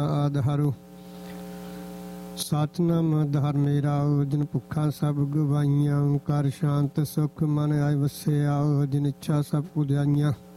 ਆਧਾਰੋ। ਸਤਿਨਾਮ ਆਧਾਰ ਮੇਰਾ, ਜਿਨ ਭੁੱਖਾਂ ਸਭ ਗਵਾਈਆਂ। ਓਂਕਾਰ ਸ਼ਾਂਤ ਸੁਖ ਮਨ ਆਇ ਵਸਿਆ, ਜਿਨ ਇੱਛਾ ਸਭ ਪੁਜਾਈਆਂ।